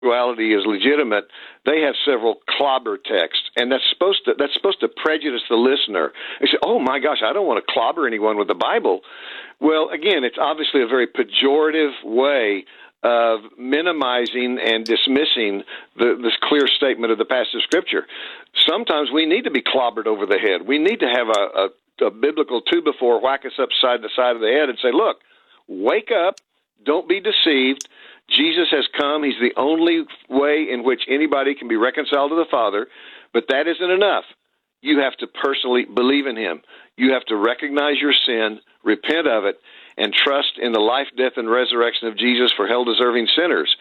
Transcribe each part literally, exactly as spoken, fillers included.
spirituality is legitimate, they have several clobber texts, and that's supposed to that's supposed to prejudice the listener. They say, "Oh my gosh, I don't want to clobber anyone with the Bible." Well, again, it's obviously a very pejorative way of minimizing and dismissing the, this clear statement of the passage of Scripture. Sometimes we need to be clobbered over the head. We need to have a, a, a biblical two-before whack us upside the side of the head and say, look, wake up, don't be deceived. Jesus has come. He's the only way in which anybody can be reconciled to the Father, but that isn't enough. You have to personally believe in him. You have to recognize your sin, repent of it, and trust in the life, death, and resurrection of Jesus for hell-deserving sinners.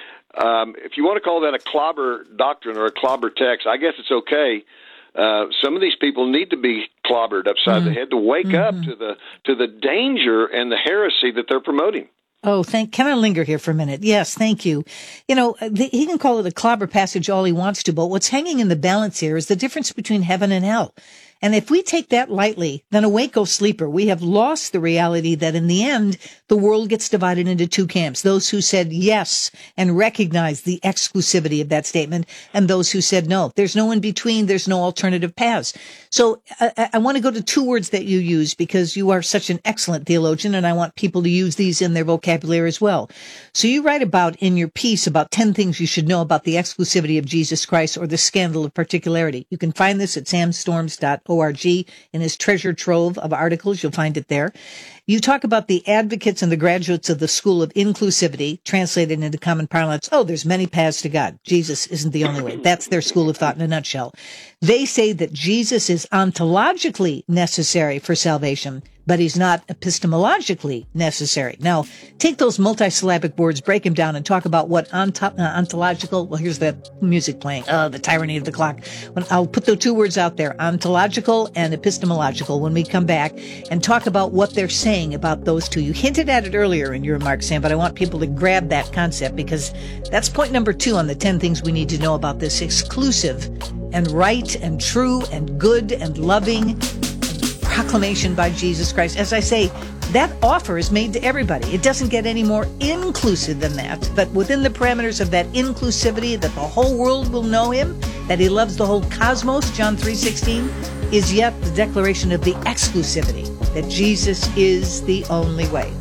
Um, if you want to call that a clobber doctrine or a clobber text, I guess it's okay. Uh, some of these people need to be clobbered upside mm-hmm. the head to wake mm-hmm. up to the to the danger and the heresy that they're promoting. Oh, thank, can I linger here for a minute? Yes, thank you. You know, the, he can call it a clobber passage all he wants to, but what's hanging in the balance here is the difference between heaven and hell. And if we take that lightly, then awake, O sleeper. We have lost the reality that in the end, the world gets divided into two camps. Those who said yes and recognized the exclusivity of that statement, and those who said no. There's no in between. There's no alternative paths. So I, I want to go to two words that you use because you are such an excellent theologian, and I want people to use these in their vocabulary as well. So you write about in your piece about ten things you should know about the exclusivity of Jesus Christ or the scandal of particularity. You can find this at sam storms dot org in his treasure trove of articles. You'll find it there. You talk about the advocates and the graduates of the school of inclusivity, translated into common parlance. Oh, there's many paths to God. Jesus isn't the only way. That's their school of thought in a nutshell. They say that Jesus is ontologically necessary for salvation, but he's not epistemologically necessary. Now, take those multisyllabic words, break them down, and talk about what onto- uh, ontological, well, here's the music playing, uh, the tyranny of the clock. When I'll put the two words out there, ontological and epistemological, when we come back and talk about what they're saying about those two. You hinted at it earlier in your remarks, Sam, but I want people to grab that concept because that's point number two on the ten things we need to know about this exclusive and right and true and good and loving proclamation by Jesus Christ. As I say, that offer is made to everybody. It doesn't get any more inclusive than that, but within the parameters of that inclusivity, that the whole world will know him, that he loves the whole cosmos, John three sixteen, is yet the declaration of the exclusivity, that Jesus is the only way.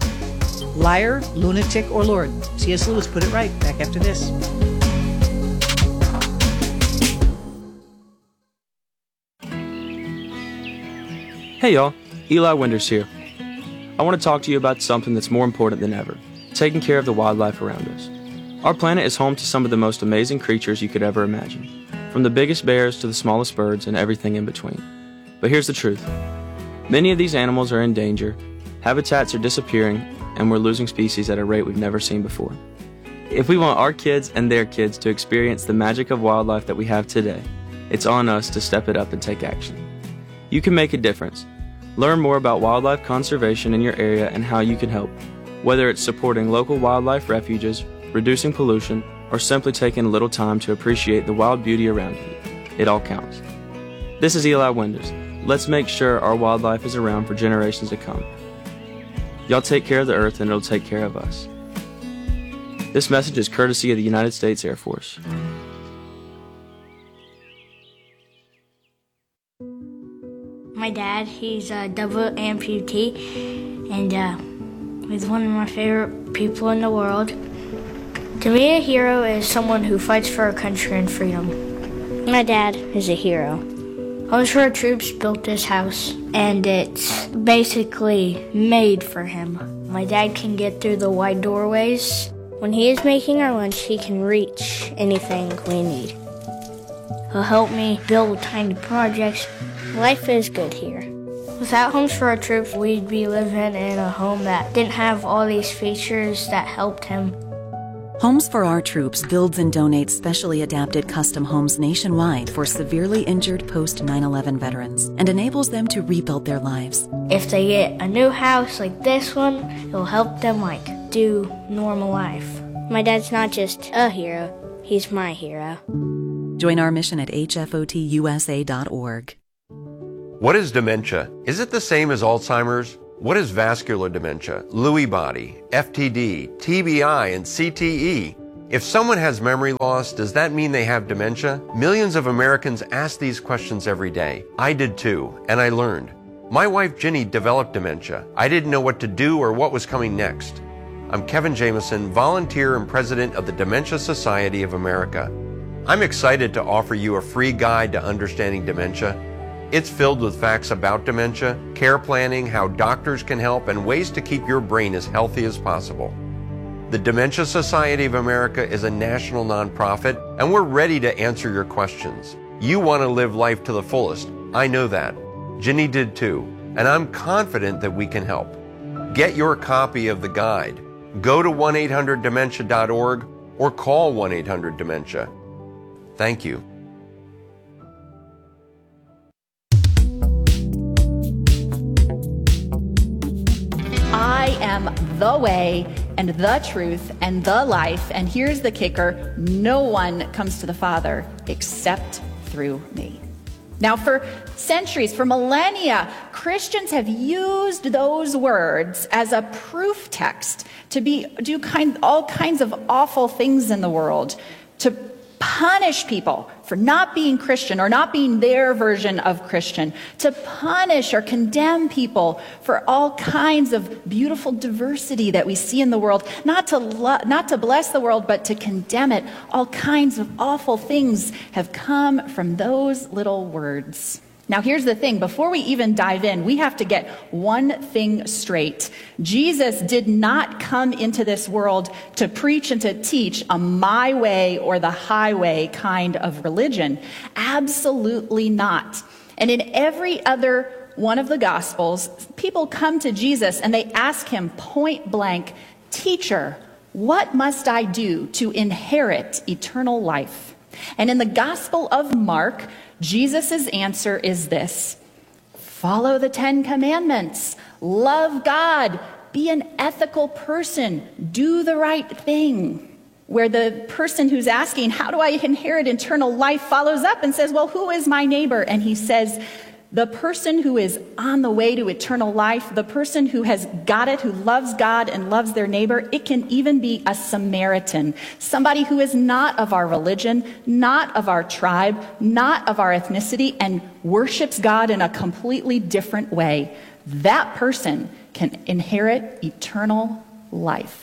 Liar, lunatic, or Lord? C S Lewis put it right. Back after this. Hey y'all, Eli Winders here. I want to talk to you about something that's more important than ever, taking care of the wildlife around us. Our planet is home to some of the most amazing creatures you could ever imagine, from the biggest bears to the smallest birds and everything in between. But here's the truth. Many of these animals are in danger, habitats are disappearing, and we're losing species at a rate we've never seen before. If we want our kids and their kids to experience the magic of wildlife that we have today, it's on us to step it up and take action. You can make a difference. Learn more about wildlife conservation in your area and how you can help, whether it's supporting local wildlife refuges, reducing pollution, or simply taking a little time to appreciate the wild beauty around you. It all counts. This is Eli Winders. Let's make sure our wildlife is around for generations to come. Y'all take care of the earth and it'll take care of us. This message is courtesy of the United States Air Force. My dad, he's a double amputee, and uh, he's one of my favorite people in the world. To me, a hero is someone who fights for our country and freedom. My dad is a hero. Homes for Our Troops built this house, and it's basically made for him. My dad can get through the wide doorways. When he is making our lunch, he can reach anything we need. He'll help me build tiny projects. Life is good here. Without Homes for Our Troops, we'd be living in a home that didn't have all these features that helped him. Homes for Our Troops builds and donates specially adapted custom homes nationwide for severely injured post nine eleven veterans and enables them to rebuild their lives. If they get a new house like this one, it'll help them like do normal life. My dad's not just a hero, he's my hero. Join our mission at H F O T U S A dot org. What is dementia? Is it the same as Alzheimer's? What is vascular dementia, Lewy body, F T D, T B I, and C T E? If someone has memory loss, does that mean they have dementia? Millions of Americans ask these questions every day. I did too, and I learned. My wife Ginny developed dementia. I didn't know what to do or what was coming next. I'm Kevin Jameson, volunteer and president of the Dementia Society of America. I'm excited to offer you a free guide to understanding dementia. It's filled with facts about dementia, care planning, how doctors can help, and ways to keep your brain as healthy as possible. The Dementia Society of America is a national nonprofit, and we're ready to answer your questions. You want to live life to the fullest. I know that. Ginny did too, and I'm confident that we can help. Get your copy of the guide. Go to one eight hundred dementia dot org or call one eight hundred dementia. Thank you. I am the way and the truth and the life. And here's the kicker: no one comes to the Father except through me. Now, for centuries, for millennia, Christians have used those words as a proof text to be do kind all kinds of awful things in the world, to punish people for not being Christian or not being their version of Christian, to punish or condemn people for all kinds of beautiful diversity that we see in the world, not to lo- not to bless the world, but to condemn it. All kinds of awful things have come from those little words. Now, here's the thing. Before we even dive in, we have to get one thing straight. Jesus did not come into this world to preach and to teach a my way or the highway kind of religion. Absolutely not. And in every other one of the Gospels, people come to Jesus and they ask him point blank, "Teacher, what must I do to inherit eternal life?" And in the Gospel of Mark, Jesus' answer is this: follow the Ten Commandments, love God, be an ethical person, do the right thing. Where the person who's asking, how do I inherit eternal life, follows up and says, well, who is my neighbor? And he says, the person who is on the way to eternal life, the person who has got it, who loves God and loves their neighbor, it can even be a Samaritan, somebody who is not of our religion, not of our tribe, not of our ethnicity, and worships God in a completely different way. That person can inherit eternal life.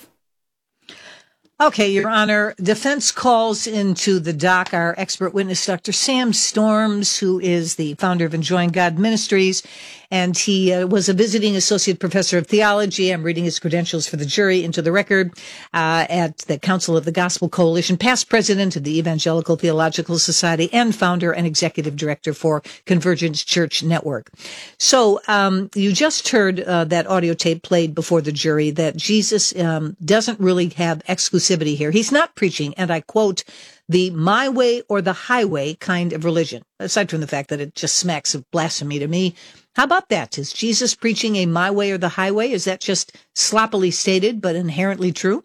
Okay, Your Honor, defense calls into the dock our expert witness, Doctor Sam Storms, who is the founder of Enjoying God Ministries, and he uh, was a visiting associate professor of theology. I'm reading his credentials for the jury into the record uh, at the Council of the Gospel Coalition, past president of the Evangelical Theological Society, and founder and executive director for Convergence Church Network. So um, you just heard uh, that audio tape played before the jury that Jesus um, doesn't really have exclusivity here. He's not preaching, and I quote, the my way or the highway kind of religion, aside from the fact that it just smacks of blasphemy to me. How about that? Is Jesus preaching a my way or the highway? Is that just sloppily stated but inherently true?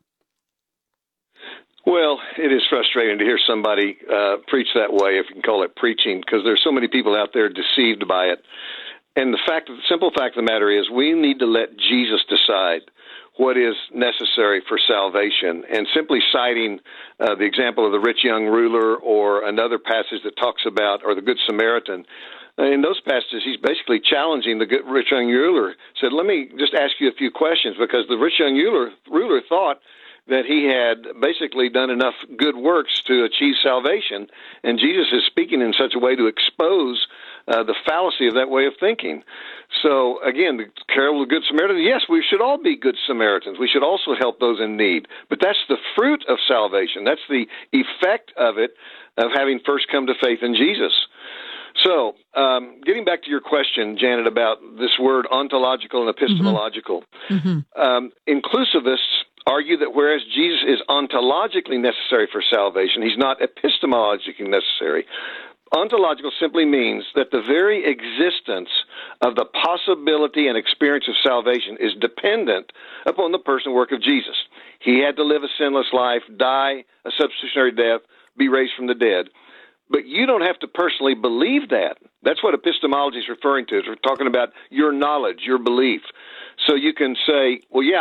Well, it is frustrating to hear somebody uh, preach that way, if you can call it preaching, because there's so many people out there deceived by it. And the fact, the simple fact of the matter is, we need to let Jesus decide what is necessary for salvation. And simply citing uh, the example of the rich young ruler or another passage that talks about, or the Good Samaritan, in those passages, he's basically challenging the good, rich young ruler. Said, let me just ask you a few questions, because the rich young ruler, ruler thought that he had basically done enough good works to achieve salvation, and Jesus is speaking in such a way to expose uh, the fallacy of that way of thinking. So, again, the parable of the Good Samaritan, yes, we should all be good Samaritans. We should also help those in need. But that's the fruit of salvation. That's the effect of it, of having first come to faith in Jesus. So, um, getting back to your question, Janet, about this word ontological and epistemological, mm-hmm. um, inclusivists argue that whereas Jesus is ontologically necessary for salvation, he's not epistemologically necessary. Ontological simply means that the very existence of the possibility and experience of salvation is dependent upon the person and work of Jesus. He had to live a sinless life, die a substitutionary death, be raised from the dead. But you don't have to personally believe that. That's what epistemology is referring to. We're talking about your knowledge, your belief. So you can say, well, yeah,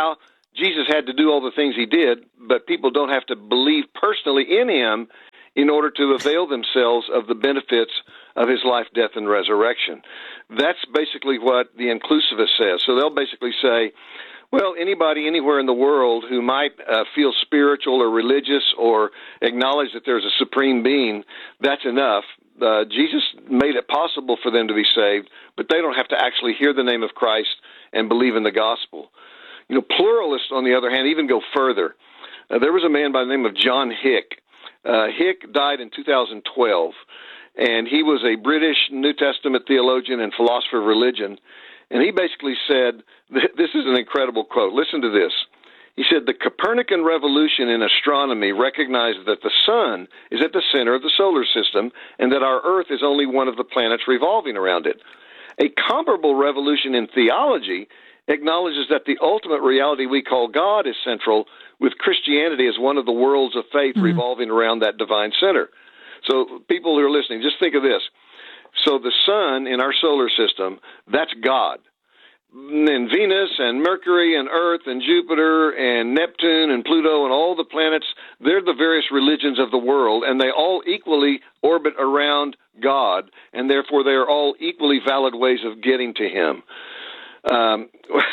Jesus had to do all the things he did, but people don't have to believe personally in him in order to avail themselves of the benefits of his life, death, and resurrection. That's basically what the inclusivist says. So they'll basically say, well, anybody anywhere in the world who might uh, feel spiritual or religious or acknowledge that there's a supreme being, that's enough. Uh, Jesus made it possible for them to be saved, but they don't have to actually hear the name of Christ and believe in the gospel. You know, pluralists, on the other hand, even go further. Uh, there was a man by the name of John Hick. Uh, Hick died in two thousand twelve, and he was a British New Testament theologian and philosopher of religion, and he basically said, this is an incredible quote, listen to this. He said, the Copernican revolution in astronomy recognized that the sun is at the center of the solar system and that our Earth is only one of the planets revolving around it. A comparable revolution in theology acknowledges that the ultimate reality we call God is central, with Christianity as one of the worlds of faith mm-hmm. revolving around that divine center. So people who are listening, just think of this. So the sun in our solar system, that's God. And Venus and Mercury and Earth and Jupiter and Neptune and Pluto and all the planets, they're the various religions of the world, and they all equally orbit around God, and therefore they are all equally valid ways of getting to him. Um,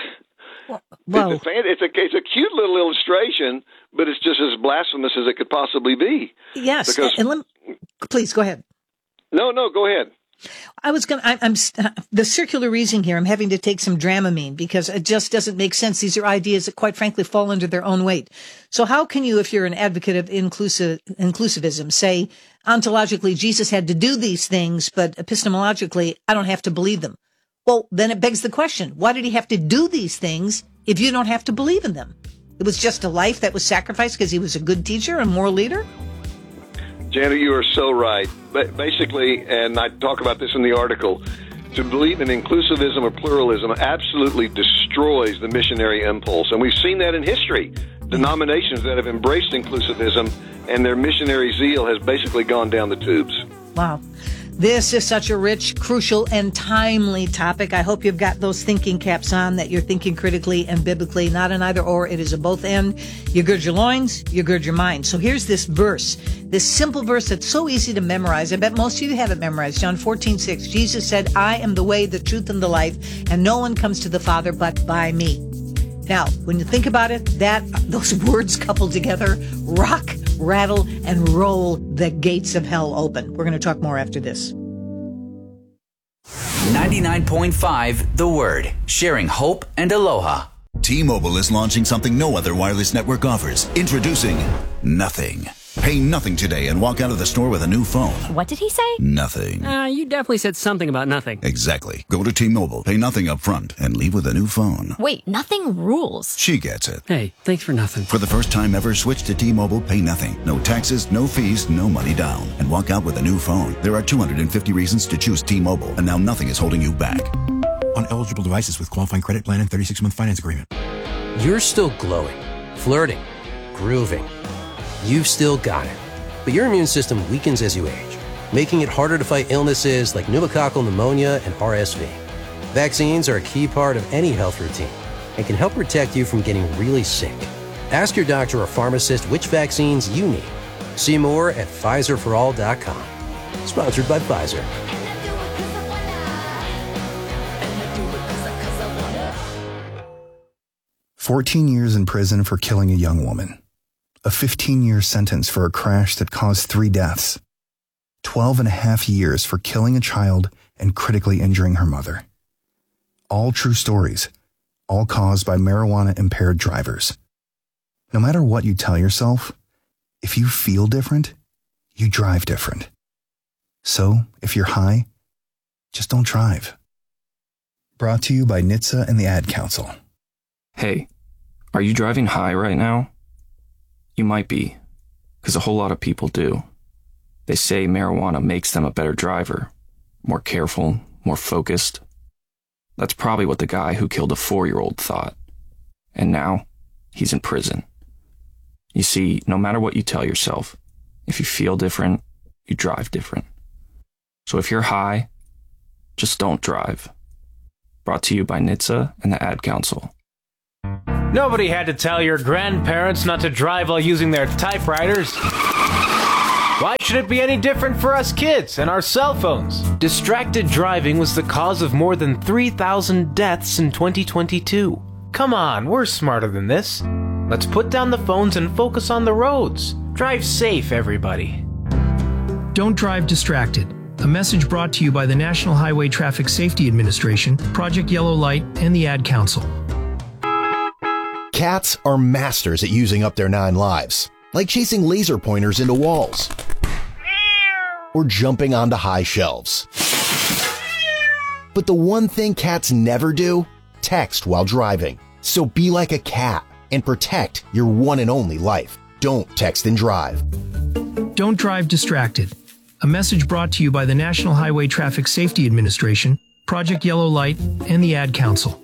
well, it's, a, it's, a, it's a cute little illustration, but it's just as blasphemous as it could possibly be. Yes, because, and let me, please go ahead. No, no, go ahead. I was going to, I'm, the circular reasoning here, I'm having to take some Dramamine because it just doesn't make sense. These are ideas that quite frankly fall under their own weight. So how can you, if you're an advocate of inclusive, inclusivism, say ontologically Jesus had to do these things, but epistemologically I don't have to believe them? Well, then it begs the question, why did he have to do these things if you don't have to believe in them? It was just a life that was sacrificed because he was a good teacher and moral leader? Janet, you are so right. But basically, and I talk about this in the article, to believe in inclusivism or pluralism absolutely destroys the missionary impulse. And we've seen that in history. Denominations that have embraced inclusivism and their missionary zeal has basically gone down the tubes. Wow. This is such a rich, crucial, and timely topic. I hope you've got those thinking caps on, that you're thinking critically and biblically, not an either or. It is a both and. You gird your loins, you gird your mind. So here's this verse, this simple verse that's so easy to memorize. I bet most of you have it memorized. John fourteen six. Jesus said, I am the way, the truth, and the life, and no one comes to the Father but by me. Now, when you think about it, that those words coupled together rock, rattle, and roll the gates of hell open. We're going to talk more after this. ninety-nine point five The Word, sharing hope and aloha. T-Mobile is launching something no other wireless network offers. Introducing Nothing. Pay nothing today and walk out of the store with a new phone. What did he say? Nothing. Uh, you definitely said something about nothing. Exactly. Go to T-Mobile, pay nothing up front, and leave with a new phone. Wait, nothing rules. She gets it. Hey, thanks for nothing. For the first time ever, switch to T-Mobile, pay nothing. No taxes, no fees, no money down. And walk out with a new phone. There are two hundred fifty reasons to choose T-Mobile, and now nothing is holding you back. On eligible devices with qualifying credit plan and thirty-six month finance agreement. You're still glowing, flirting, grooving. You've still got it. But your immune system weakens as you age, making it harder to fight illnesses like pneumococcal pneumonia and R S V. Vaccines are a key part of any health routine and can help protect you from getting really sick. Ask your doctor or pharmacist which vaccines you need. See more at Pfizer for all dot com. Sponsored by Pfizer. fourteen years in prison for killing a young woman. A fifteen-year sentence for a crash that caused three deaths. twelve and a half years for killing a child and critically injuring her mother. All true stories, all caused by marijuana-impaired drivers. No matter what you tell yourself, if you feel different, you drive different. So, if you're high, just don't drive. Brought to you by N H T S A and the Ad Council. Hey, are you driving high right now? You might be, because a whole lot of people do. They say marijuana makes them a better driver, more careful, more focused. That's probably what the guy who killed a four-year-old thought. And now, he's in prison. You see, no matter what you tell yourself, if you feel different, you drive different. So if you're high, just don't drive. Brought to you by N H T S A and the Ad Council. Nobody had to tell your grandparents not to drive while using their typewriters. Why should it be any different for us kids and our cell phones? Distracted driving was the cause of more than three thousand deaths in twenty twenty-two. Come on, we're smarter than this. Let's put down the phones and focus on the roads. Drive safe, everybody. Don't drive distracted. A message brought to you by the National Highway Traffic Safety Administration, Project Yellow Light, and the Ad Council. Cats are masters at using up their nine lives, like chasing laser pointers into walls or jumping onto high shelves. But the one thing cats never do? Text while driving. So be like a cat and protect your one and only life. Don't text and drive. Don't drive distracted. A message brought to you by the National Highway Traffic Safety Administration, Project Yellow Light, and the Ad Council.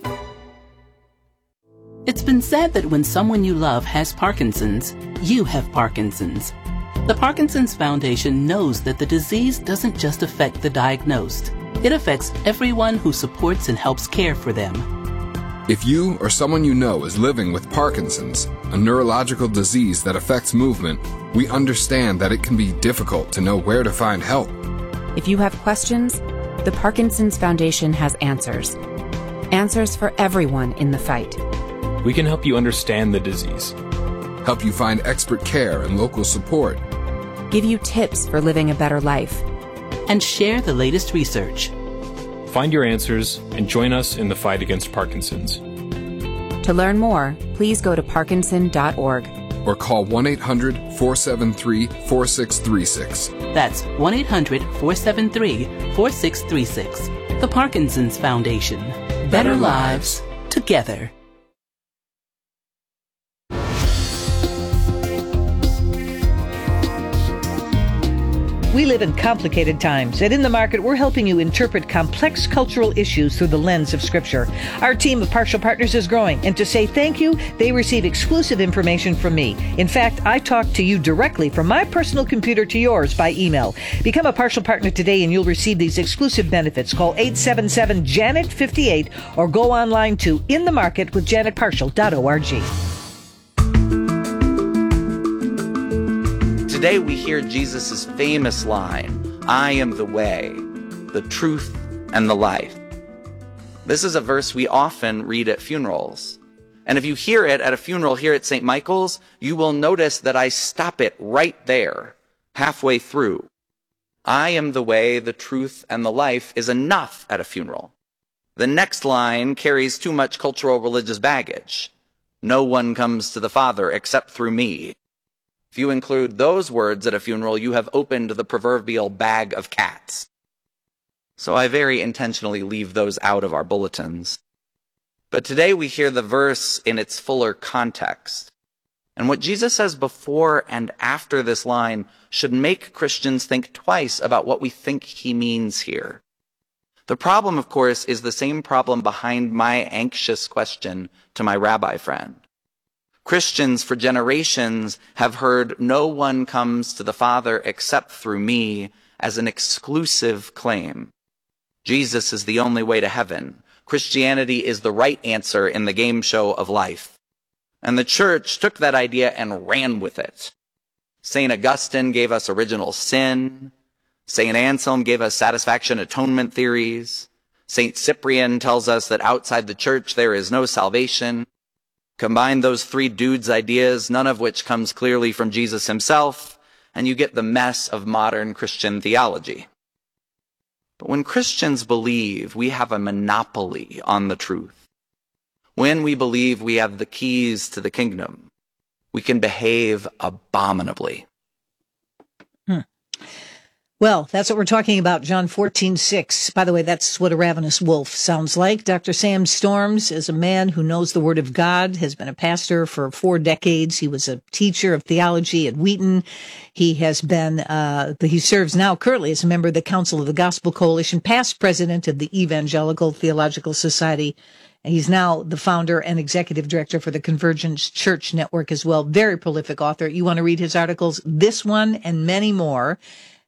It's been said that when someone you love has Parkinson's, you have Parkinson's. The Parkinson's Foundation knows that the disease doesn't just affect the diagnosed. It affects everyone who supports and helps care for them. If you or someone you know is living with Parkinson's, a neurological disease that affects movement, we understand that it can be difficult to know where to find help. If you have questions, the Parkinson's Foundation has answers. Answers for everyone in the fight. We can help you understand the disease, help you find expert care and local support, give you tips for living a better life, and share the latest research. Find your answers and join us in the fight against Parkinson's. To learn more, please go to parkinson dot org or call one eight hundred, four seven three, four six three six. That's one eight hundred, four seven three, four six three six. The Parkinson's Foundation. Better, Better lives together. We live in complicated times, and in the market, we're helping you interpret complex cultural issues through the lens of Scripture. Our team of Partial Partners is growing, and to say thank you, they receive exclusive information from me. In fact, I talk to you directly from my personal computer to yours by email. Become a Partial Partner today, and you'll receive these exclusive benefits. Call eight seven seven, Janet fifty-eight or go online to in the market with janet partial dot org. Today we hear Jesus' famous line, I am the way, the truth, and the life. This is a verse we often read at funerals. And if you hear it at a funeral here at Saint Michael's, you will notice that I stop it right there, halfway through. I am the way, the truth, and the life is enough at a funeral. The next line carries too much cultural religious baggage. No one comes to the Father except through me. If you include those words at a funeral, you have opened the proverbial bag of cats. So I very intentionally leave those out of our bulletins. But today we hear the verse in its fuller context. And what Jesus says before and after this line should make Christians think twice about what we think he means here. The problem, of course, is the same problem behind my anxious question to my rabbi friend. Christians for generations have heard no one comes to the Father except through me as an exclusive claim. Jesus is the only way to heaven. Christianity is the right answer in the game show of life. And the church took that idea and ran with it. Saint Augustine gave us original sin. Saint Anselm gave us satisfaction atonement theories. Saint Cyprian tells us that outside the church there is no salvation. Combine those three dudes' ideas, none of which comes clearly from Jesus himself, and you get the mess of modern Christian theology. But when Christians believe we have a monopoly on the truth, when we believe we have the keys to the kingdom, we can behave abominably. Hmm. Well, that's what we're talking about, John fourteen six. By the way, that's what a ravenous wolf sounds like. Doctor Sam Storms is a man who knows the Word of God, has been a pastor for four decades. He was a teacher of theology at Wheaton. He has been, uh, he serves now currently as a member of the Council of the Gospel Coalition, past president of the Evangelical Theological Society. He's now the founder and executive director for the Convergence Church Network as well. Very prolific author. You want to read his articles, this one and many more.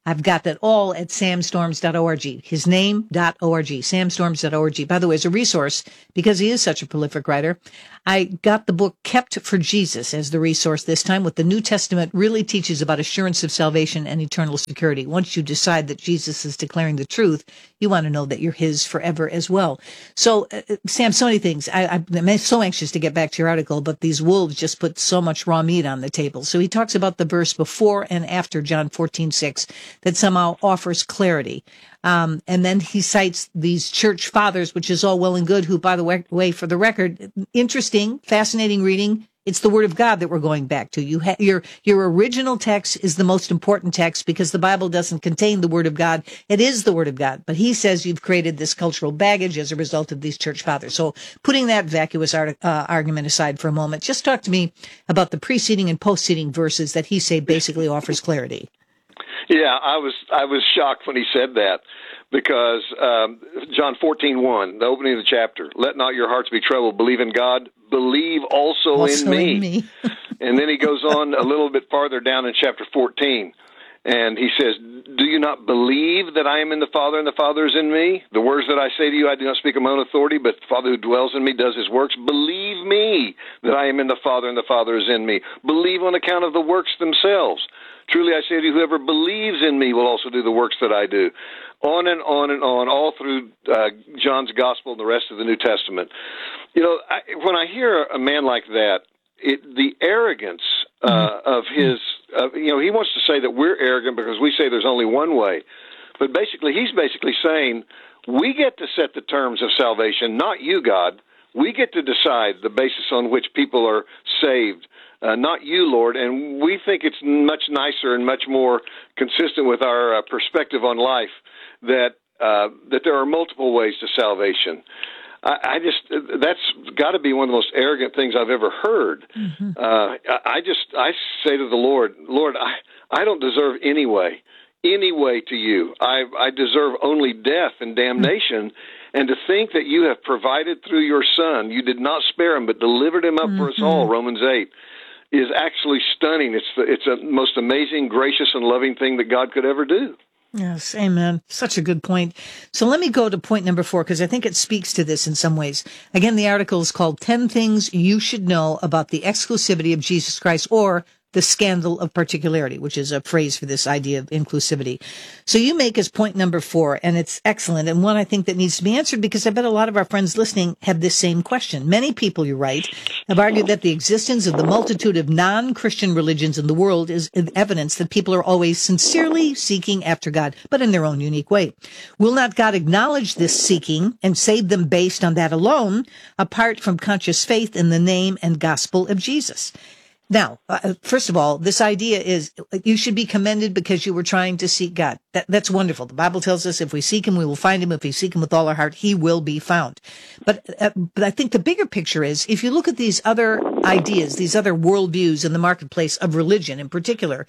I've got that all at sam storms dot org. His name dot org, sam storms dot org. By the way, as a resource, because he is such a prolific writer, I got the book Kept for Jesus as the resource this time. What the New Testament really teaches about assurance of salvation and eternal security. Once you decide that Jesus is declaring the truth, you want to know that you're his forever as well. So, uh, Sam, so many things. I, I'm so anxious to get back to your article, but these wolves just put so much raw meat on the table. So he talks about the verse before and after John fourteen six that somehow offers clarity. Um, and then he cites these church fathers, which is all well and good, who, by the way, for the record, interesting, fascinating reading. It's the Word of God that we're going back to. You ha- your your original text is the most important text because the Bible doesn't contain the Word of God. It is the Word of God. But he says you've created this cultural baggage as a result of these church fathers. So putting that vacuous art- uh, argument aside for a moment, just talk to me about the preceding and postceding verses that he say basically offers clarity. Yeah, I was I was shocked when he said that because um, John fourteen one, the opening of the chapter, let not your hearts be troubled, believe in God, believe also, also in me. In me. And then he goes on a little bit farther down in chapter fourteen, and he says, do you not believe that I am in the Father and the Father is in me? The words that I say to you, I do not speak of my own authority, but the Father who dwells in me does his works. Believe me that I am in the Father and the Father is in me. Believe on account of the works themselves. Truly I say to you, whoever believes in me will also do the works that I do. On and on and on, all through uh, John's Gospel and the rest of the New Testament. You know, I, when I hear a man like that, it, the arrogance uh, mm-hmm. of his, uh, you know, he wants to say that we're arrogant because we say there's only one way. But basically, he's basically saying we get to set the terms of salvation, not you, God. We get to decide the basis on which people are saved. Uh, not you, Lord, and we think it's much nicer and much more consistent with our uh, perspective on life that uh, that there are multiple ways to salvation. I, I just that's got to be one of the most arrogant things I've ever heard. Mm-hmm. Uh, I just I say to the Lord, Lord, I I don't deserve any way, any way to you. I I deserve only death and damnation. Mm-hmm. And to think that you have provided through your Son, you did not spare him, but delivered him up mm-hmm. for us all. Romans eight. Is actually stunning. It's the, it's a most amazing, gracious, and loving thing that God could ever do. Yes, amen. Such a good point. So let me go to point number four, because I think it speaks to this in some ways. Again, the article is called ten Things You Should Know About the Exclusivity of Jesus Christ, or the Scandal of Particularity, which is a phrase for this idea of inclusivity. So you make as point number four, and it's excellent, and one I think that needs to be answered because I bet a lot of our friends listening have this same question. Many people, you write, have argued that the existence of the multitude of non-Christian religions in the world is evidence that people are always sincerely seeking after God, but in their own unique way. Will not God acknowledge this seeking and save them based on that alone, apart from conscious faith in the name and gospel of Jesus? Now, uh, first of all, this idea is you should be commended because you were trying to seek God. That, that's wonderful. The Bible tells us if we seek him, we will find him. If we seek him with all our heart, he will be found. But, uh, but I think the bigger picture is if you look at these other ideas, these other worldviews in the marketplace of religion in particular,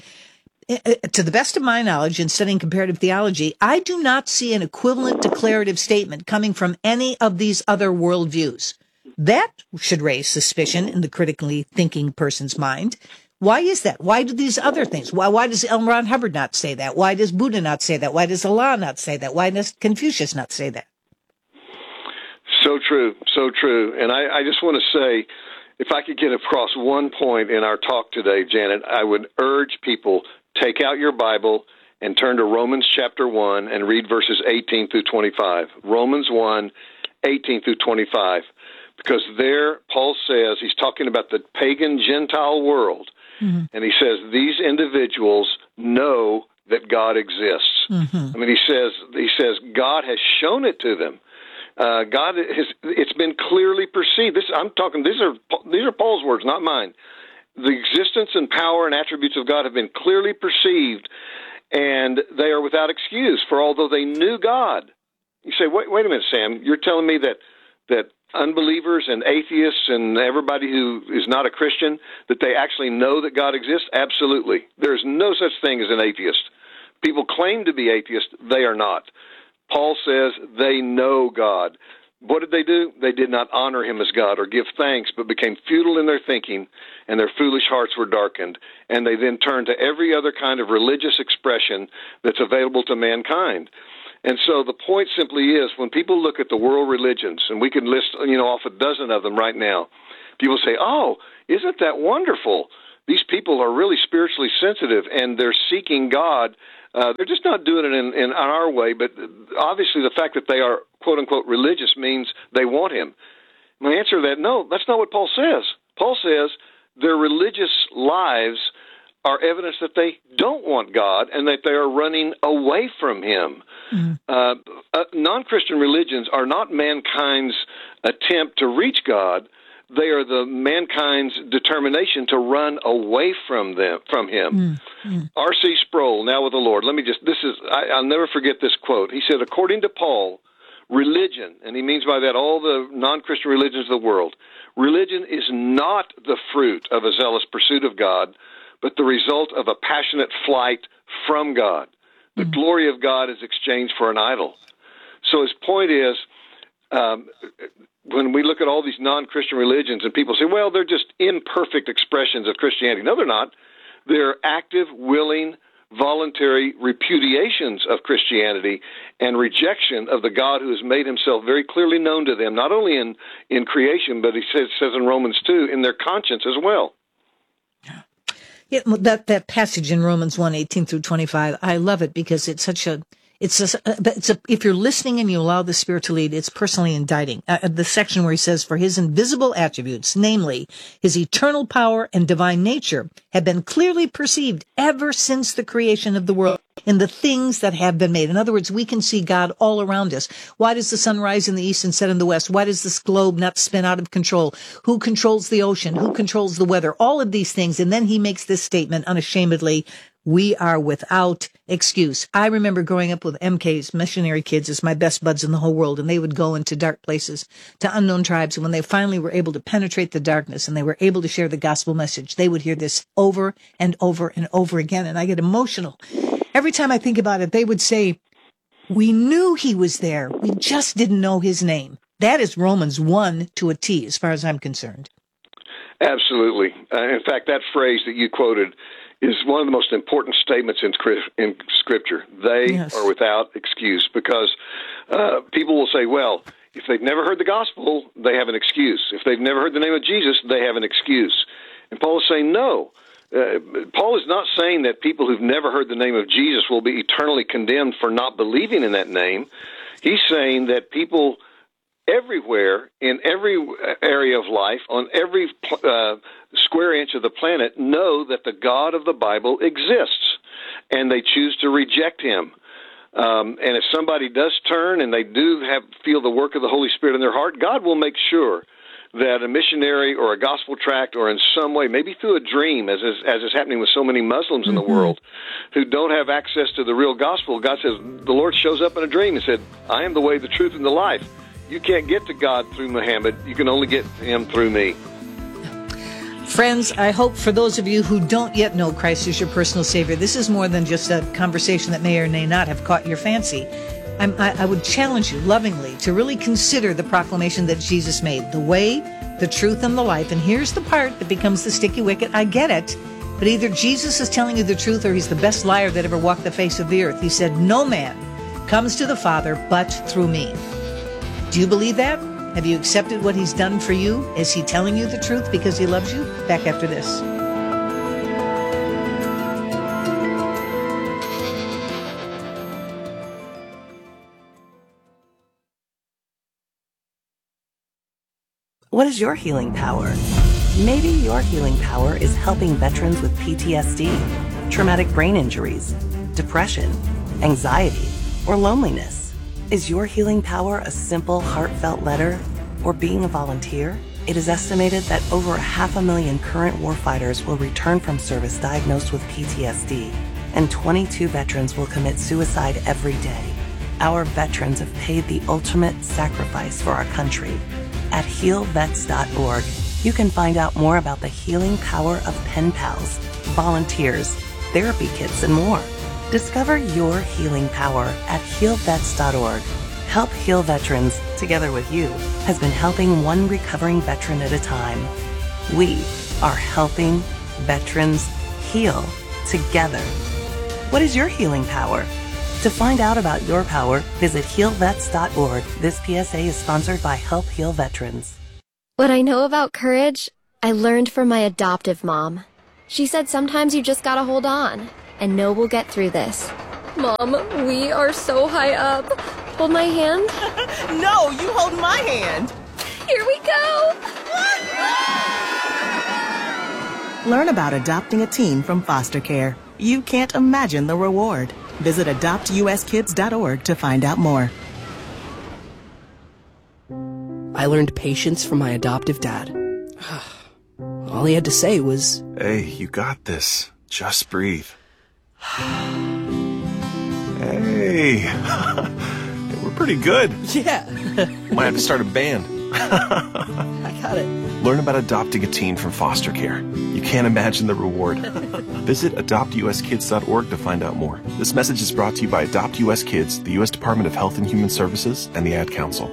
to the best of my knowledge in studying comparative theology, I do not see an equivalent declarative statement coming from any of these other worldviews. That should raise suspicion in the critically thinking person's mind. Why is that? Why do these other things? Why, why does L. Ron Hubbard not say that? Why does Buddha not say that? Why does Allah not say that? Why does Confucius not say that? So true, so true. And I, I just want to say, if I could get across one point in our talk today, Janet, I would urge people, take out your Bible and turn to Romans chapter one and read verses eighteen through twenty-five. Romans one, eighteen through twenty-five. Because there, Paul says, he's talking about the pagan Gentile world, mm-hmm. and he says these individuals know that God exists. Mm-hmm. I mean, he says he says God has shown it to them. Uh, God has. It's been clearly perceived. This I'm talking. These are these are Paul's words, not mine. The existence and power and attributes of God have been clearly perceived, and they are without excuse. For although they knew God, you say, wait, wait a minute, Sam. You're telling me that that unbelievers and atheists and everybody who is not a Christian, that they actually know that God exists? Absolutely. There's no such thing as an atheist. People claim to be atheists. They are not. Paul says they know God. What did they do? They did not honor him as God or give thanks, but became futile in their thinking, and their foolish hearts were darkened. And they then turned to every other kind of religious expression that's available to mankind. And so the point simply is, when people look at the world religions, and we can list, you know, off a dozen of them right now, people say, oh, isn't that wonderful? These people are really spiritually sensitive, and they're seeking God. Uh, they're just not doing it in, in our way, but obviously the fact that they are, quote-unquote, religious means they want him. My answer to that, no, that's not what Paul says. Paul says their religious lives are evidence that they don't want God and that they are running away from him. Mm-hmm. Uh, uh, non-Christian religions are not mankind's attempt to reach God. They are the mankind's determination to run away from them, from him. Mm-hmm. R C Sproul, now with the Lord. Let me just, this is, I, I'll never forget this quote. He said, according to Paul, religion, and he means by that all the non-Christian religions of the world, religion is not the fruit of a zealous pursuit of God, but the result of a passionate flight from God. The mm-hmm. glory of God is exchanged for an idol. So his point is, um, when we look at all these non-Christian religions and people say, well, they're just imperfect expressions of Christianity. No, they're not. They're active, willing, voluntary repudiations of Christianity and rejection of the God who has made himself very clearly known to them, not only in, in creation, but he says, says in Romans two, in their conscience as well. Yeah, that, that passage in Romans one, eighteen through twenty-five, I love it because it's such a, It's a, it's a, if you're listening and you allow the Spirit to lead, it's personally indicting. Uh, the section where he says, for his invisible attributes, namely his eternal power and divine nature, have been clearly perceived ever since the creation of the world in the things that have been made. In other words, we can see God all around us. Why does the sun rise in the east and set in the west? Why does this globe not spin out of control? Who controls the ocean? Who controls the weather? All of these things. And then he makes this statement unashamedly, we are without excuse. I remember growing up with M Ks, missionary kids, as my best buds in the whole world, and they would go into dark places, to unknown tribes, and when they finally were able to penetrate the darkness and they were able to share the gospel message, they would hear this over and over and over again, and I get emotional. Every time I think about it, they would say, we knew he was there, we just didn't know his name. That is Romans one to a T, as far as I'm concerned. Absolutely. Uh, in fact, that phrase that you quoted is one of the most important statements in, in Scripture. They yes. are without excuse, because uh, people will say, well, if they've never heard the gospel, they have an excuse. If they've never heard the name of Jesus, they have an excuse. And Paul is saying, no. Uh, Paul is not saying that people who've never heard the name of Jesus will be eternally condemned for not believing in that name. He's saying that people everywhere, in every area of life, on every uh, square inch of the planet, know that the God of the Bible exists, and they choose to reject him. Um, and if somebody does turn and they do have feel the work of the Holy Spirit in their heart, God will make sure that a missionary or a gospel tract, or in some way, maybe through a dream, as is, as is happening with so many Muslims in the mm-hmm. world who don't have access to the real gospel, God says, the Lord shows up in a dream and said, I am the way, the truth, and the life. You can't get to God through Muhammad. You can only get to him through me. Friends, I hope for those of you who don't yet know Christ as your personal Savior, this is more than just a conversation that may or may not have caught your fancy. I'm, I, I would challenge you lovingly to really consider the proclamation that Jesus made, the way, the truth, and the life. And here's the part that becomes the sticky wicket. I get it. But either Jesus is telling you the truth or he's the best liar that ever walked the face of the earth. He said, no man comes to the Father but through me. Do you believe that? Have you accepted what he's done for you? Is he telling you the truth because he loves you? Back after this. What is your healing power? Maybe your healing power is helping veterans with P T S D, traumatic brain injuries, depression, anxiety, or loneliness. Is your healing power a simple, heartfelt letter or being a volunteer? It is estimated that over half a million current warfighters will return from service diagnosed with P T S D, and twenty-two veterans will commit suicide every day. Our veterans have paid the ultimate sacrifice for our country. At heal vets dot org, you can find out more about the healing power of pen pals, volunteers, therapy kits, and more. Discover your healing power at heal vets dot org. Help Heal Veterans, together with you, has been helping one recovering veteran at a time. We are helping veterans heal together. What is your healing power? To find out about your power, visit heal vets dot org. This P S A is sponsored by Help Heal Veterans. What I know about courage, I learned from my adoptive mom. She said sometimes you just gotta hold on and know we'll get through this. Mom, we are so high up. Hold my hand. No, you hold my hand. Here we go. Learn about adopting a teen from foster care. You can't imagine the reward. Visit adopt u s kids dot org to find out more. I learned patience from my adoptive dad. All he had to say was, "Hey, you got this. Just breathe." Hey, we're pretty good. Yeah. Might have to start a band. I got it. Learn about adopting a teen from foster care. You can't imagine the reward. Visit adopt u s kids dot org to find out more. This message is brought to you by Adopt U S Kids, the U S Department of Health and Human Services, and the Ad Council.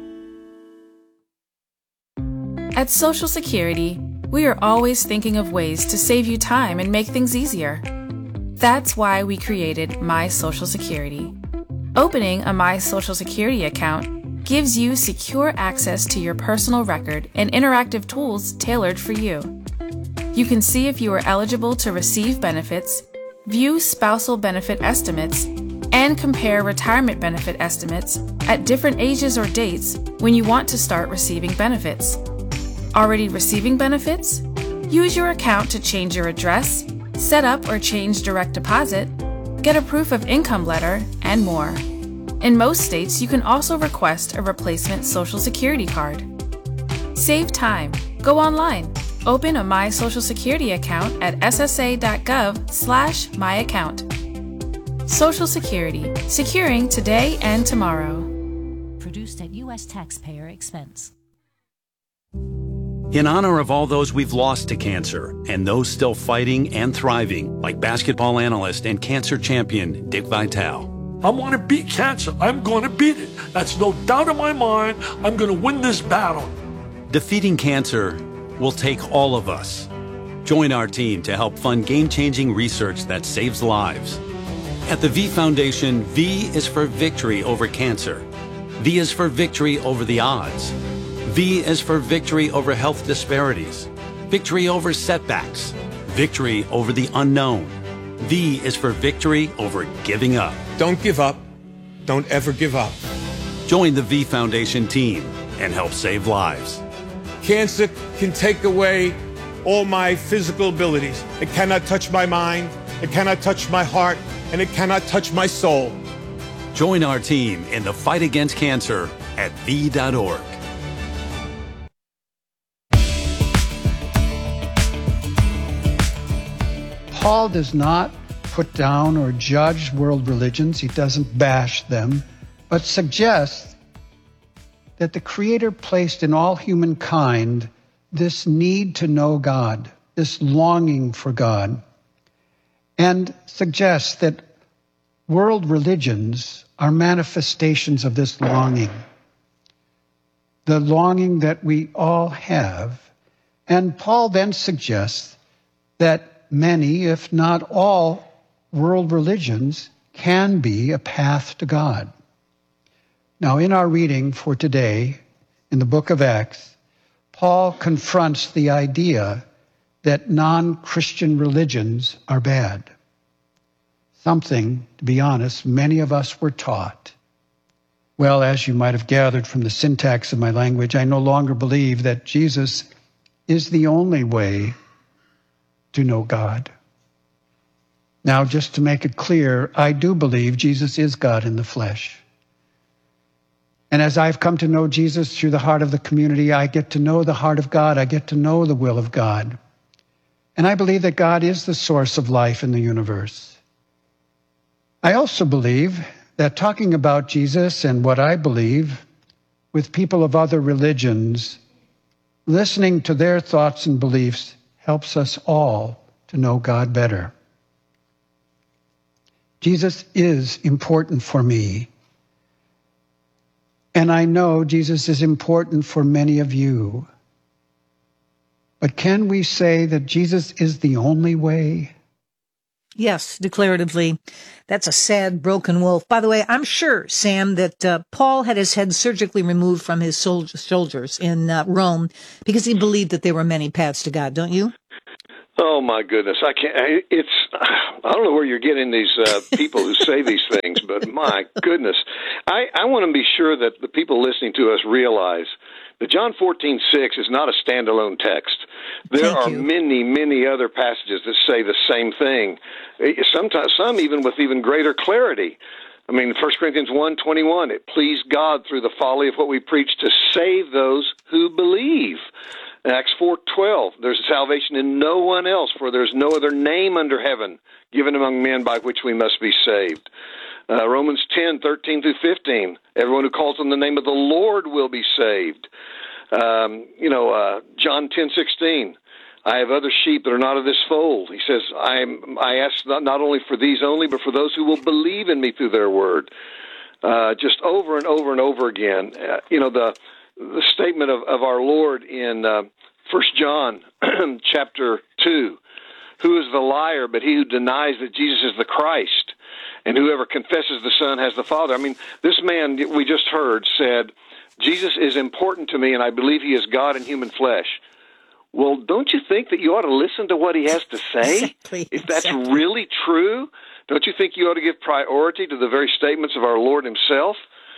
At Social Security, we are always thinking of ways to save you time and make things easier. That's why we created My Social Security. Opening a My Social Security account gives you secure access to your personal record and interactive tools tailored for you. You can see if you are eligible to receive benefits, view spousal benefit estimates, and compare retirement benefit estimates at different ages or dates when you want to start receiving benefits. Already receiving benefits? Use your account to change your address, set up or change direct deposit, get a proof of income letter, and more. In most states, you can also request a replacement Social Security card. Save time. Go online. Open a My Social Security account at s s a dot gov slash my account. Social Security. Securing today and tomorrow. Produced at U S taxpayer expense. In honor of all those we've lost to cancer and those still fighting and thriving, like basketball analyst and cancer champion Dick Vitale. I want to beat cancer. I'm going to beat it. That's no doubt in my mind. I'm going to win this battle. Defeating cancer will take all of us. Join our team to help fund game-changing research that saves lives. At the V Foundation, V is for victory over cancer. V is for victory over the odds. V is for victory over health disparities, victory over setbacks, victory over the unknown. V is for victory over giving up. Don't give up. Don't ever give up. Join the V Foundation team and help save lives. Cancer can take away all my physical abilities. It cannot touch my mind, it cannot touch my heart, and it cannot touch my soul. Join our team in the fight against cancer at v dot org. Paul does not put down or judge world religions. He doesn't bash them, but suggests that the Creator placed in all humankind this need to know God, this longing for God, and suggests that world religions are manifestations of this longing, the longing that we all have. And Paul then suggests that many, if not all, world religions can be a path to God. Now, in our reading for today, in the book of Acts, Paul confronts the idea that non-Christian religions are bad. Something, to be honest, many of us were taught. Well, as you might have gathered from the syntax of my language, I no longer believe that Jesus is the only way to know God. Now, just to make it clear, I do believe Jesus is God in the flesh. And as I've come to know Jesus through the heart of the community, I get to know the heart of God. I get to know the will of God. And I believe that God is the source of life in the universe. I also believe that talking about Jesus and what I believe with people of other religions, listening to their thoughts and beliefs, helps us all to know God better. Jesus is important for me. And I know Jesus is important for many of you. But can we say that Jesus is the only way? Yes, declaratively. That's a sad, broken wolf. By the way, I'm sure, Sam, that uh, Paul had his head surgically removed from his sol- shoulders in uh, Rome because he believed that there were many paths to God, don't you? Oh, my goodness. I can't, I- it's, I don't know where you're getting these uh, people who say these things, but my goodness. I, I want to be sure that the people listening to us realize that John fourteen six is not a standalone text. There Thank are you. many, many other passages that say the same thing. Sometimes, some even with even greater clarity. I mean, First Corinthians one twenty-one, it pleased God through the folly of what we preach to save those who believe. Acts four twelve, there's salvation in no one else, for there's no other name under heaven given among men by which we must be saved. Uh, Romans ten thirteen through fifteen, everyone who calls on the name of the Lord will be saved. Um, you know, uh, John ten sixteen, I have other sheep that are not of this fold. He says, I am, I ask not, not only for these only, but for those who will believe in me through their word. Uh, just over and over and over again. Uh, you know, the the statement of, of our Lord in uh, First John chapter two, who is the liar but he who denies that Jesus is the Christ, and whoever confesses the Son has the Father. I mean, this man we just heard said, Jesus is important to me, and I believe he is God in human flesh. Well, don't you think that you ought to listen to what he has to say? Exactly, if that's exactly. really true, don't you think you ought to give priority to the very statements of our Lord himself?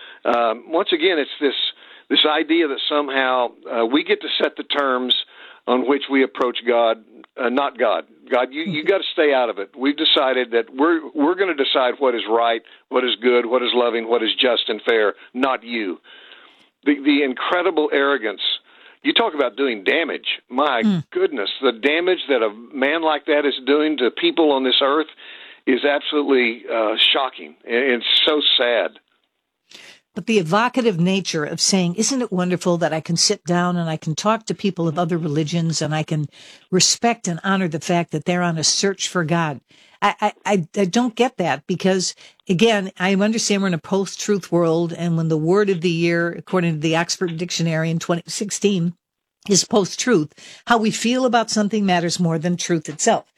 Um, once again, it's this this idea that somehow uh, we get to set the terms on which we approach God, uh, not God. God, you you got to stay out of it. We've decided that we're we're going to decide what is right, what is good, what is loving, what is just and fair, not you. The the incredible arrogance. You talk about doing damage. My mm. goodness, the damage that a man like that is doing to people on this earth is absolutely uh, shocking. It's so sad. But the evocative nature of saying, isn't it wonderful that I can sit down and I can talk to people of other religions and I can respect and honor the fact that they're on a search for God? I, I, I don't get that because, again, I understand we're in a post-truth world, and when the word of the year, according to the Oxford Dictionary in twenty sixteen, is post-truth, how we feel about something matters more than truth itself.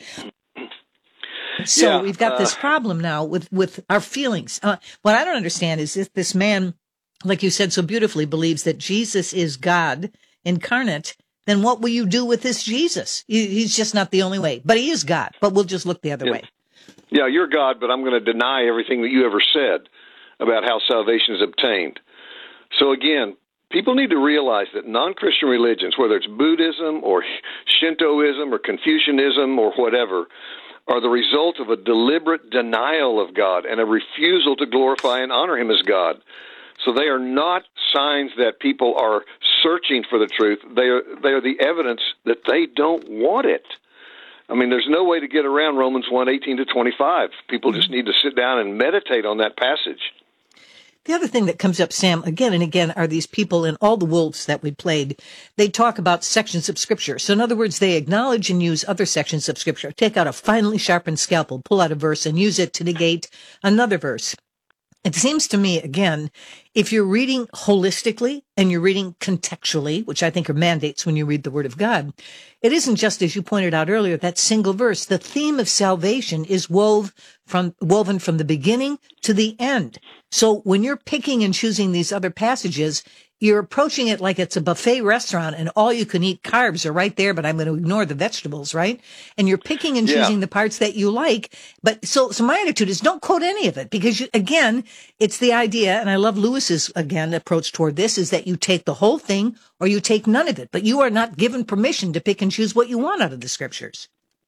So yeah, we've got uh, this problem now with, with our feelings. Uh, what I don't understand is if this man, like you said so beautifully, believes that Jesus is God incarnate, then what will you do with this Jesus? He, he's just not the only way. But he is God, but we'll just look the other yeah. way. Yeah, you're God, but I'm going to deny everything that you ever said about how salvation is obtained. So again, people need to realize that non-Christian religions, whether it's Buddhism or Shintoism or Confucianism or whatever, are the result of a deliberate denial of God and a refusal to glorify and honor him as God. So they are not signs that people are searching for the truth. They are, they are the evidence that they don't want it. I mean, there's no way to get around Romans one eighteen to twenty-five. People just need to sit down and meditate on that passage. The other thing that comes up, Sam, again and again, are these people in all the wolves that we played. They talk about sections of Scripture. So in other words, they acknowledge and use other sections of Scripture. Take out a finely sharpened scalpel, pull out a verse, and use it to negate another verse. It seems to me, again, if you're reading holistically and you're reading contextually, which I think are mandates when you read the Word of God, it isn't just, as you pointed out earlier, that single verse. The theme of salvation is wove from, woven from the beginning to the end. So when you're picking and choosing these other passages, you're approaching it like it's a buffet restaurant and all you can eat carbs are right there, but I'm going to ignore the vegetables, right? And you're picking and choosing yeah. the parts that you like. But so, so my attitude is don't quote any of it because you, again, it's the idea, and I love Lewis's, again, approach toward this, is that you take the whole thing or you take none of it, but you are not given permission to pick and choose what you want out of the Scriptures.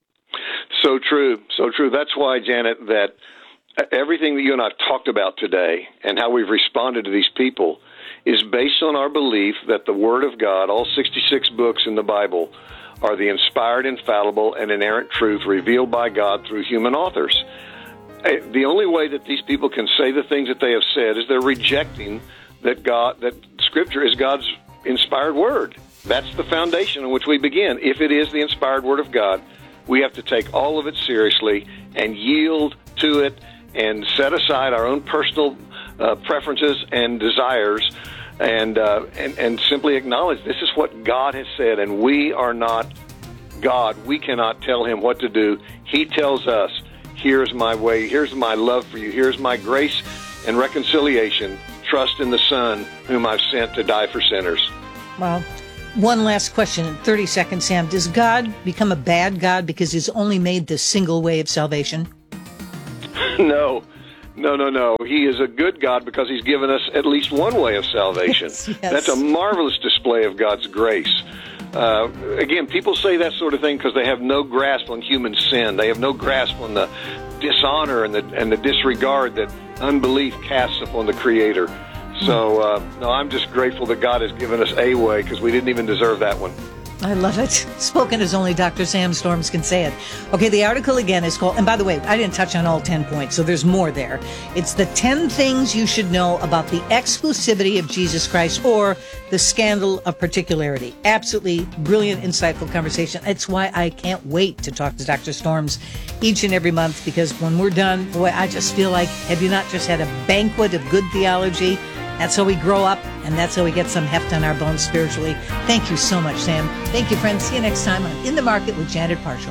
So true. So true. That's why, Janet, that everything that you and I have talked about today and how we've responded to these people is based on our belief that the Word of God, all sixty-six books in the Bible, are the inspired, infallible, and inerrant truth revealed by God through human authors. The only way that these people can say the things that they have said is they're rejecting that God, that Scripture is God's inspired Word. That's the foundation on which we begin. If it is the inspired Word of God, we have to take all of it seriously and yield to it and set aside our own personal uh, preferences and desires and uh, and and simply acknowledge this is what God has said, and we are not God. We cannot tell him what to do. He tells us, here's my way, here's my love for you, here's my grace and reconciliation. Trust in the Son whom I've sent to die for sinners. Well, one last question in thirty seconds, Sam. Does God become a bad God because he's only made this single way of salvation? No, no, no, no. He is a good God because he's given us at least one way of salvation. Yes, yes. That's a marvelous display of God's grace. Uh, again, people say that sort of thing because they have no grasp on human sin. They have no grasp on the dishonor and the, and the disregard that unbelief casts upon the Creator. So, uh, no, I'm just grateful that God has given us a way because we didn't even deserve that one. I love it. Spoken as only Doctor Sam Storms can say it. Okay, the article again is called, and by the way, I didn't touch on all ten points, so there's more there. It's the ten things you should know about the exclusivity of Jesus Christ, or the scandal of particularity. Absolutely brilliant, insightful conversation. It's why I can't wait to talk to Doctor Storms each and every month, because when we're done, boy, I just feel like, have you not just had a banquet of good theology? That's how we grow up, and that's how we get some heft on our bones spiritually. Thank you so much, Sam. Thank you, friends. See you next time on In the Market with Janet Parshall.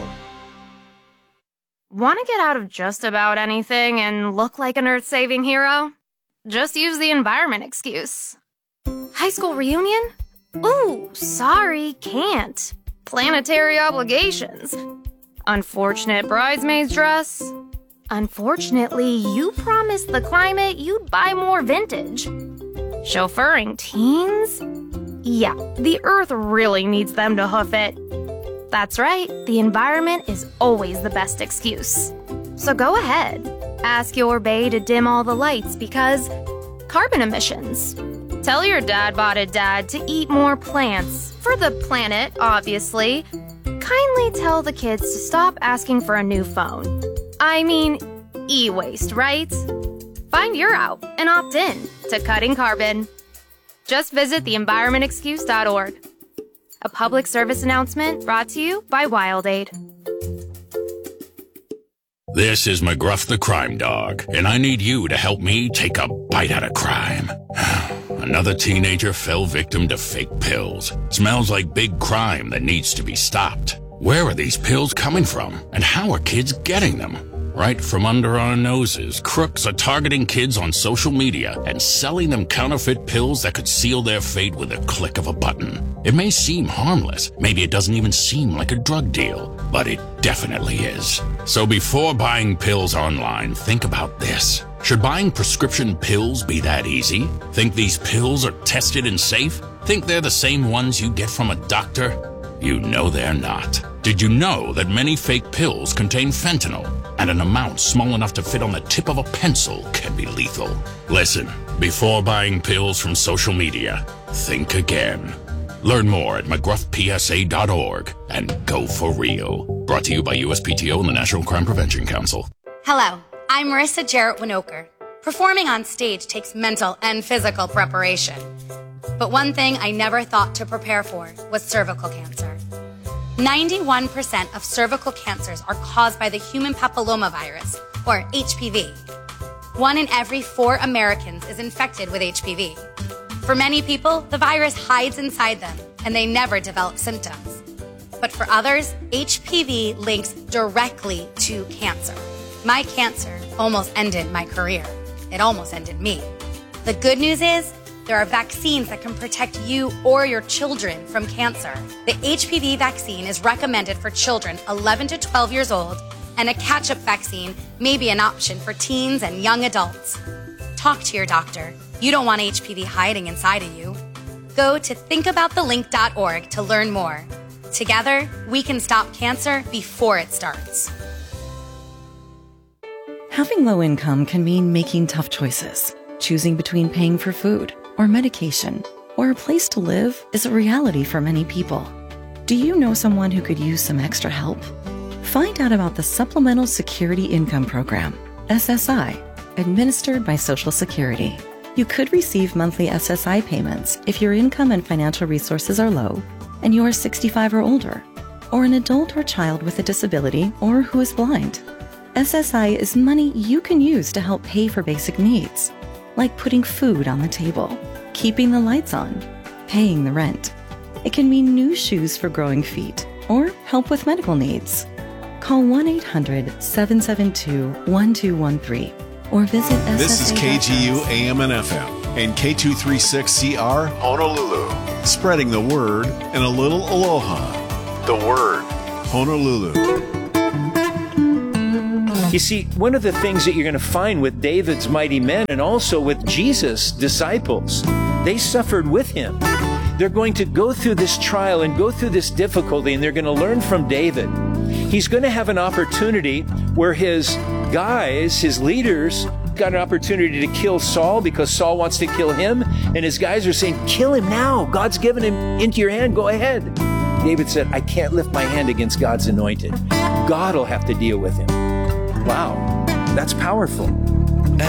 Want to get out of just about anything and look like an earth-saving hero? Just use the environment excuse. High school reunion? Ooh, sorry, can't. Planetary obligations. Unfortunate bridesmaid's dress. Unfortunately, you promised the climate you'd buy more vintage. Chauffeuring teens? Yeah, the Earth really needs them to hoof it. That's right, the environment is always the best excuse. So go ahead, ask your bae to dim all the lights because carbon emissions. Tell your dad-botted dad to eat more plants, for the planet, obviously. Kindly tell the kids to stop asking for a new phone. I mean, e-waste, right? Find your out and opt in to cutting carbon. Just visit the environment excuse dot org. A public service announcement brought to you by WildAid. This is McGruff the Crime Dog, and I need you to help me take a bite out of crime. Another teenager fell victim to fake pills. Smells like big crime that needs to be stopped. Where are these pills coming from, and how are kids getting them? Right from under our noses, crooks are targeting kids on social media and selling them counterfeit pills that could seal their fate with a click of a button. It may seem harmless, maybe it doesn't even seem like a drug deal, but it definitely is. So before buying pills online, think about this. Should buying prescription pills be that easy? Think these pills are tested and safe? Think they're the same ones you get from a doctor? You know they're not. Did you know that many fake pills contain fentanyl, and an amount small enough to fit on the tip of a pencil can be lethal? Listen, before buying pills from social media, think again. Learn more at McGruff P S A dot org and go for real. Brought to you by U S P T O and the National Crime Prevention Council. Hello, I'm Marissa Jarrett Winokur. Performing on stage takes mental and physical preparation. But one thing I never thought to prepare for was cervical cancer. ninety-one percent of cervical cancers are caused by the human papillomavirus, or H P V. One in every four Americans is infected with H P V. For many people, the virus hides inside them, and they never develop symptoms. But for others, H P V links directly to cancer. My cancer almost ended my career. It almost ended me. The good news is, there are vaccines that can protect you or your children from cancer. The H P V vaccine is recommended for children eleven to twelve years old, and a catch-up vaccine may be an option for teens and young adults. Talk to your doctor. You don't want H P V hiding inside of you. Go to think about the link dot org to learn more. Together, we can stop cancer before it starts. Having low income can mean making tough choices. Choosing between paying for food or medication or a place to live is a reality for many people. Do you know someone who could use some extra help? Find out about the Supplemental Security Income Program, S S I, administered by Social Security. You could receive monthly S S I payments if your income and financial resources are low and you are sixty-five or older, or an adult or child with a disability or who is blind. S S I is money you can use to help pay for basic needs. like putting food on the table, keeping the lights on, paying the rent. It can mean new shoes for growing feet or help with medical needs. Call one eight hundred, seven seven two, one two one three or visit S S A. This is K G U A M and F M and K two thirty-six C R Honolulu. Spreading the word and a little aloha. The word, Honolulu. You see, one of the things that you're going to find with David's mighty men and also with Jesus' disciples, they suffered with him. They're going to go through this trial and go through this difficulty, and they're going to learn from David. He's going to have an opportunity where his guys, his leaders, got an opportunity to kill Saul because Saul wants to kill him, and his guys are saying, kill him now. God's given him into your hand. Go ahead. David said, I can't lift my hand against God's anointed. God will have to deal with him. Wow, that's powerful.